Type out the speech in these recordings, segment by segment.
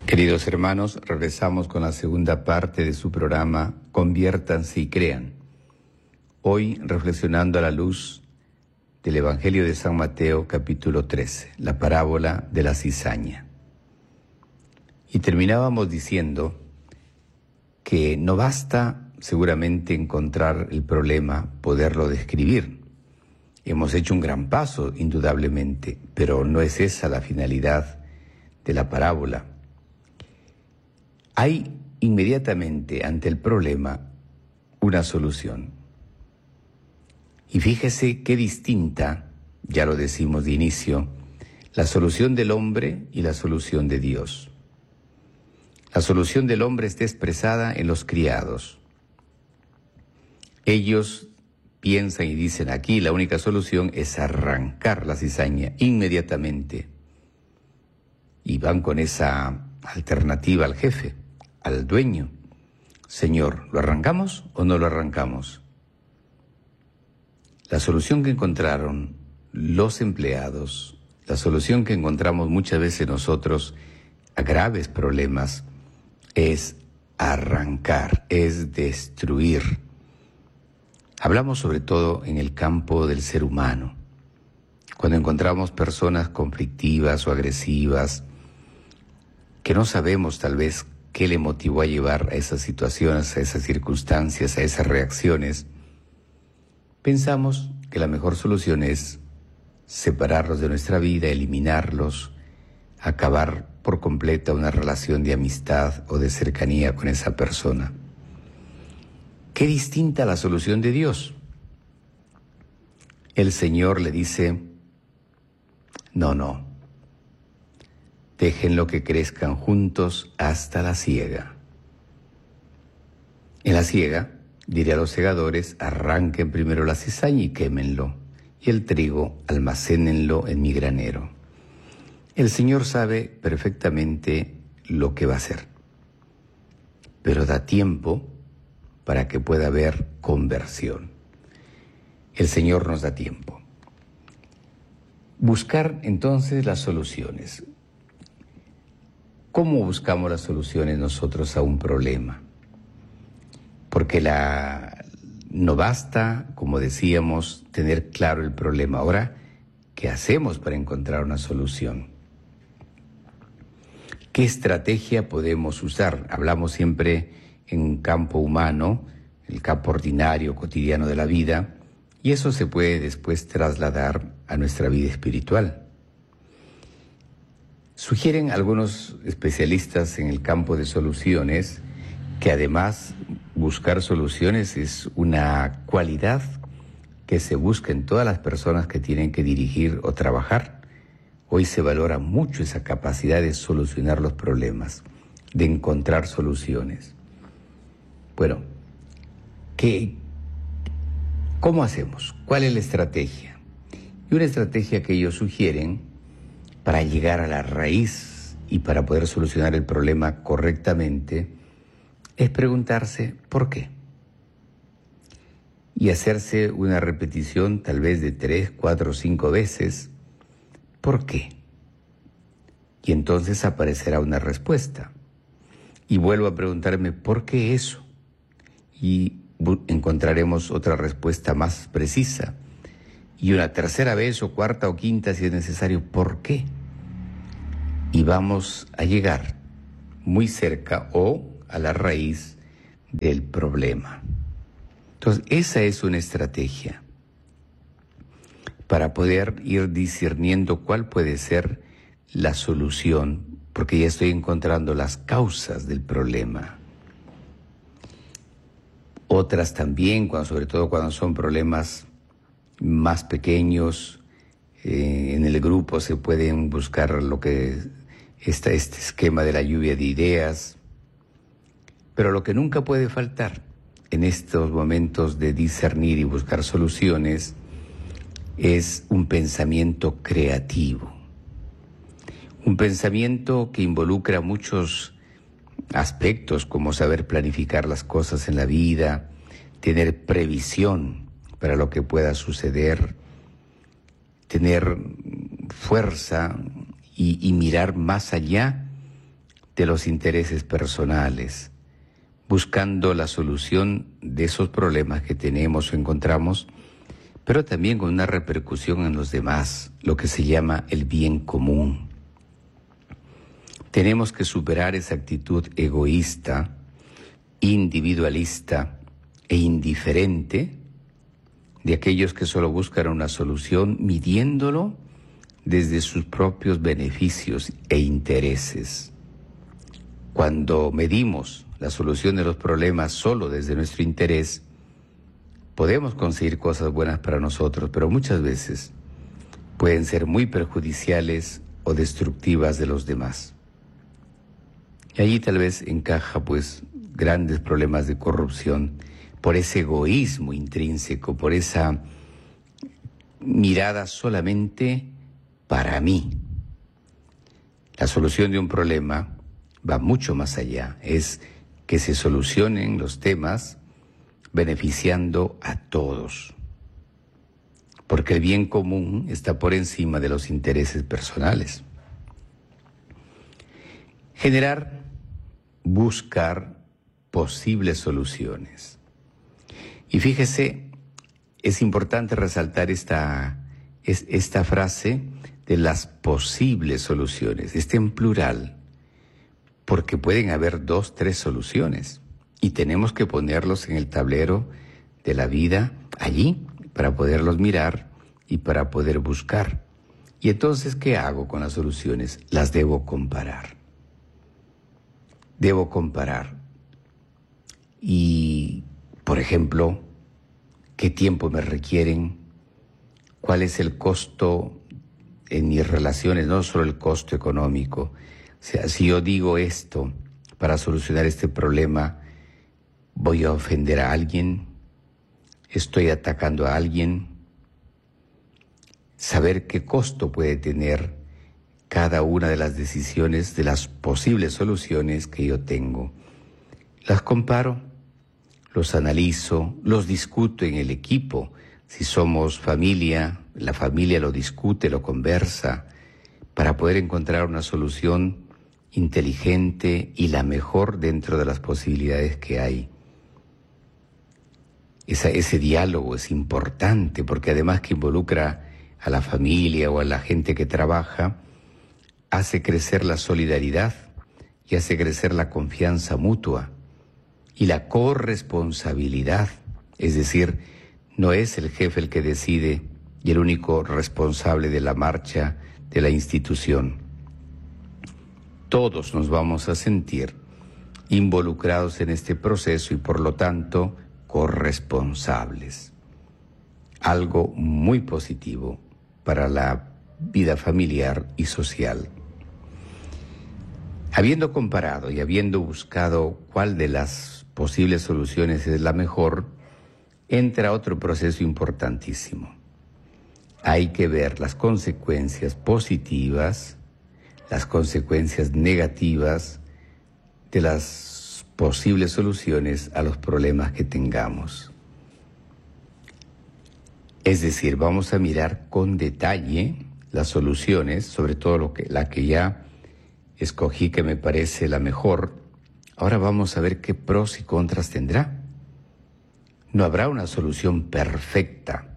Queridos hermanos, regresamos con la segunda parte de su programa Conviértanse y Crean. Hoy reflexionando a la luz del Evangelio de San Mateo, capítulo 13, la parábola de la cizaña. Y terminábamos diciendo que no basta seguramente encontrar el problema, poderlo describir. Hemos hecho un gran paso, indudablemente, pero no es esa la finalidad de la parábola. Hay inmediatamente ante el problema una solución. Y fíjese qué distinta, ya lo decimos de inicio, la solución del hombre y la solución de Dios. La solución del hombre está expresada en los criados. Ellos piensan y dicen aquí la única solución es arrancar la cizaña inmediatamente. Y van con esa alternativa al jefe, al dueño. Señor, ¿lo arrancamos o no lo arrancamos? La solución que encontraron los empleados, la solución que encontramos muchas veces nosotros a graves problemas, es arrancar, es destruir. Hablamos sobre todo en el campo del ser humano. Cuando encontramos personas conflictivas o agresivas, que no sabemos tal vez qué le motivó a llevar a esas situaciones, a esas circunstancias, a esas reacciones, pensamos que la mejor solución es separarlos de nuestra vida, eliminarlos, acabar por completa una relación de amistad o de cercanía con esa persona. Qué distinta la solución de Dios. El Señor le dice, no, déjenlo que crezcan juntos hasta la siega. En la siega, diré a los segadores, arranquen primero la cizaña y quémenlo, y el trigo almacénenlo en mi granero. El Señor sabe perfectamente lo que va a hacer, pero da tiempo para que pueda haber conversión. El Señor nos da tiempo. Buscar entonces las soluciones. ¿Cómo buscamos las soluciones nosotros a un problema? Porque no basta, como decíamos, tener claro el problema. Ahora, ¿qué hacemos para encontrar una solución? ¿Qué estrategia podemos usar? Hablamos siempre en un campo humano, el campo ordinario, cotidiano de la vida, y eso se puede después trasladar a nuestra vida espiritual. Sugieren algunos especialistas en el campo de soluciones que además buscar soluciones es una cualidad que se busca en todas las personas que tienen que dirigir o trabajar. Hoy se valora mucho esa capacidad de solucionar los problemas, de encontrar soluciones. Bueno, ¿cómo hacemos? ¿Cuál es la estrategia? Y una estrategia que ellos sugieren para llegar a la raíz y para poder solucionar el problema correctamente es preguntarse ¿por qué? Y hacerse una repetición tal vez de 3, 4, 5 veces. ¿Por qué? Y entonces aparecerá una respuesta. Y vuelvo a preguntarme ¿por qué eso? Y encontraremos otra respuesta más precisa. Y una tercera vez o cuarta o quinta si es necesario, ¿por qué? Y vamos a llegar muy cerca o a la raíz del problema. Entonces, esa es una estrategia para poder ir discerniendo cuál puede ser la solución, porque ya estoy encontrando las causas del problema. Otras también, sobre todo cuando son problemas más pequeños, en el grupo se pueden buscar lo que está este esquema de la lluvia de ideas. Pero lo que nunca puede faltar en estos momentos de discernir y buscar soluciones es un pensamiento creativo. Un pensamiento que involucra muchos aspectos como saber planificar las cosas en la vida, tener previsión para lo que pueda suceder, tener fuerza y mirar más allá de los intereses personales, buscando la solución de esos problemas que tenemos o encontramos, pero también con una repercusión en los demás, lo que se llama el bien común. Tenemos que superar esa actitud egoísta, individualista e indiferente de aquellos que solo buscan una solución midiéndolo desde sus propios beneficios e intereses. Cuando medimos la solución de los problemas solo desde nuestro interés, podemos conseguir cosas buenas para nosotros, pero muchas veces pueden ser muy perjudiciales o destructivas de los demás. Y allí tal vez encaja pues grandes problemas de corrupción por ese egoísmo intrínseco, por esa mirada solamente para mí. La solución de un problema va mucho más allá, es que se solucionen los temas beneficiando a todos, porque el bien común está por encima de los intereses personales. Buscar posibles soluciones. Y fíjese, es importante resaltar esta frase de las posibles soluciones. Está en plural, porque pueden haber 2, 3 soluciones y tenemos que ponerlos en el tablero de la vida allí para poderlos mirar y para poder buscar. Y entonces, ¿qué hago con las soluciones? Las debo comparar. Debo comparar. Y, por ejemplo, ¿qué tiempo me requieren? ¿Cuál es el costo en mis relaciones? No solo el costo económico. O sea, si yo digo esto para solucionar este problema, ¿voy a ofender a alguien? ¿Estoy atacando a alguien? Saber qué costo puede tener cada una de las decisiones, de las posibles soluciones que yo tengo. Las comparo, los analizo, los discuto en el equipo. Si somos familia, la familia lo discute, lo conversa, para poder encontrar una solución inteligente y la mejor dentro de las posibilidades que hay. Ese diálogo es importante porque además que involucra a la familia o a la gente que trabaja, hace crecer la solidaridad y hace crecer la confianza mutua y la corresponsabilidad. Es decir, no es el jefe el que decide y el único responsable de la marcha de la institución. Todos nos vamos a sentir involucrados en este proceso y por lo tanto corresponsables. Algo muy positivo para la vida familiar y social. Habiendo comparado y habiendo buscado cuál de las posibles soluciones es la mejor, entra otro proceso importantísimo. Hay que ver las consecuencias positivas, las consecuencias negativas de las posibles soluciones a los problemas que tengamos. Es decir, vamos a mirar con detalle las soluciones, sobre todo la que ya escogí que me parece la mejor. Ahora vamos a ver qué pros y contras tendrá. No habrá una solución perfecta.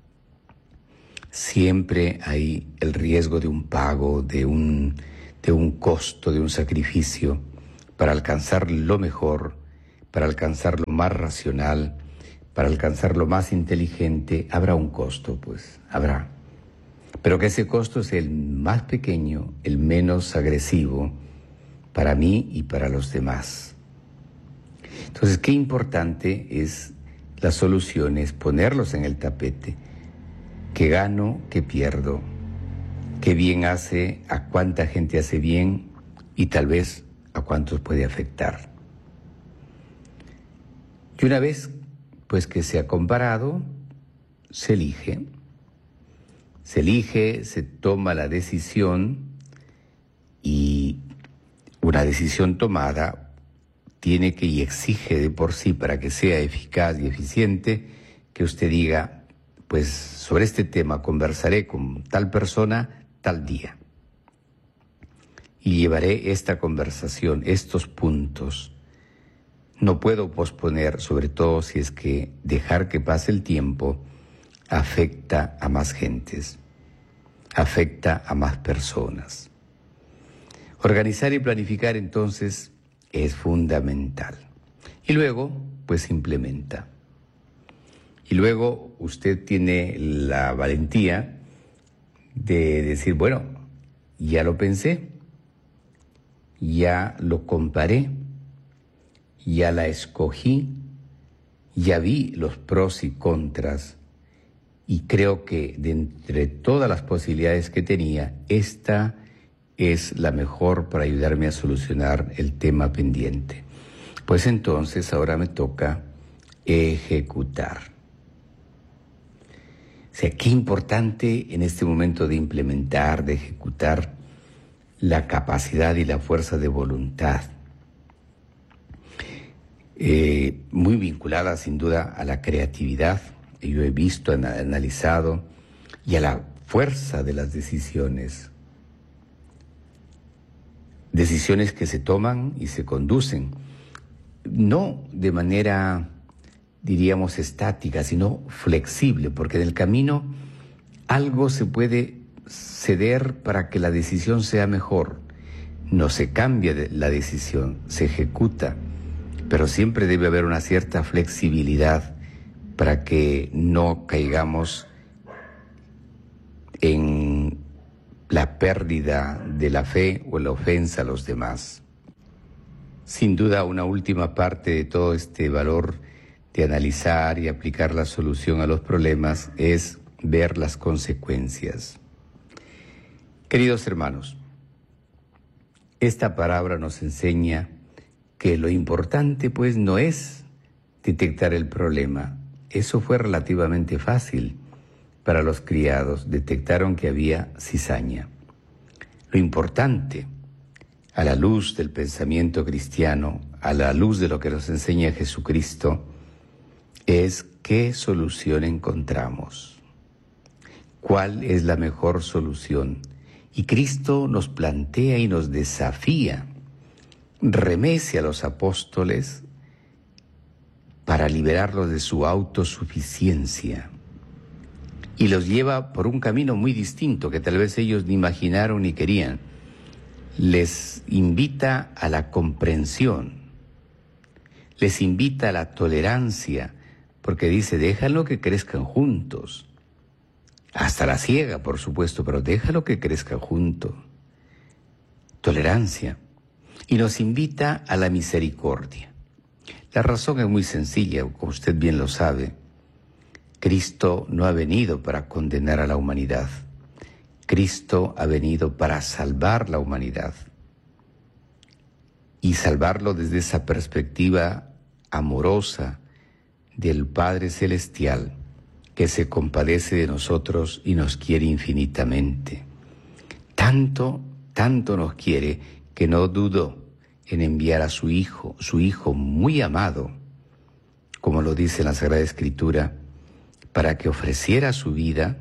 Siempre hay el riesgo de un pago, de un costo, de un sacrificio para alcanzar lo mejor, para alcanzar lo más racional, para alcanzar lo más inteligente. Habrá un costo, pues, habrá. Pero que ese costo es el más pequeño, el menos agresivo para mí y para los demás. Entonces, qué importante es las soluciones, ponerlos en el tapete. ¿Qué gano? ¿Qué pierdo? ¿Qué bien hace? ¿A cuánta gente hace bien? Y tal vez a cuántos puede afectar. Y una vez pues que se ha comparado, se elige, se toma la decisión y una decisión tomada tiene que y exige de por sí para que sea eficaz y eficiente que usted diga, pues sobre este tema conversaré con tal persona tal día. y llevaré esta conversación, estos puntos. No puedo posponer, sobre todo si es que dejar que pase el tiempo afecta a más gentes, afecta a más personas. Organizar y planificar entonces es fundamental. Y luego, pues implementa. Y luego usted tiene la valentía de decir, bueno, ya lo pensé, ya lo comparé, ya la escogí, ya vi los pros y contras y creo que de entre todas las posibilidades que tenía, esta es la mejor para ayudarme a solucionar el tema pendiente. Pues entonces ahora me toca ejecutar. O sea, qué importante en este momento de implementar, de ejecutar, la capacidad y la fuerza de voluntad. Muy vinculada sin duda a la creatividad, yo he visto, analizado, y a la fuerza de las decisiones. Decisiones que se toman y se conducen, no de manera, diríamos, estática, sino flexible, porque en el camino algo se puede ceder para que la decisión sea mejor. No se cambia la decisión, se ejecuta, pero siempre debe haber una cierta flexibilidad para que no caigamos en la pérdida de la fe o la ofensa a los demás. Sin duda, una última parte de todo este valor de analizar y aplicar la solución a los problemas es ver las consecuencias. Queridos hermanos, esta palabra nos enseña que lo importante pues no es detectar el problema. Eso fue relativamente fácil para los criados. Detectaron que había cizaña. Lo importante, a la luz del pensamiento cristiano, a la luz de lo que nos enseña Jesucristo, es qué solución encontramos. ¿Cuál es la mejor solución? Y Cristo nos plantea y nos desafía. Remece a los apóstoles para liberarlos de su autosuficiencia y los lleva por un camino muy distinto que tal vez ellos ni imaginaron ni querían. Les invita a la comprensión, les invita a la tolerancia, porque dice, déjalo que crezcan juntos. Hasta la siega, por supuesto, pero déjalo que crezcan juntos. Tolerancia. Y nos invita a la misericordia. La razón es muy sencilla, como usted bien lo sabe. Cristo no ha venido para condenar a la humanidad. Cristo ha venido para salvar la humanidad. Y salvarlo desde esa perspectiva amorosa del Padre Celestial, que se compadece de nosotros y nos quiere infinitamente. Tanto nos quiere que no dudó en enviar a su Hijo muy amado, como lo dice la Sagrada Escritura, para que ofreciera su vida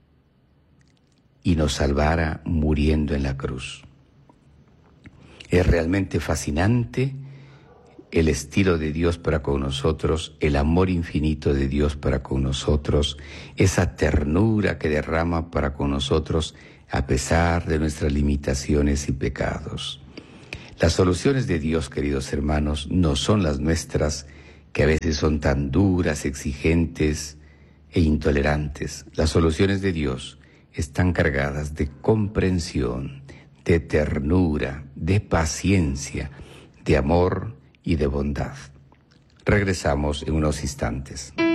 y nos salvara muriendo en la cruz. Es realmente fascinante el estilo de Dios para con nosotros, el amor infinito de Dios para con nosotros, esa ternura que derrama para con nosotros a pesar de nuestras limitaciones y pecados. Las soluciones de Dios, queridos hermanos, no son las nuestras, que a veces son tan duras, exigentes e intolerantes. Las soluciones de Dios están cargadas de comprensión, de ternura, de paciencia, de amor y de bondad. Regresamos en unos instantes.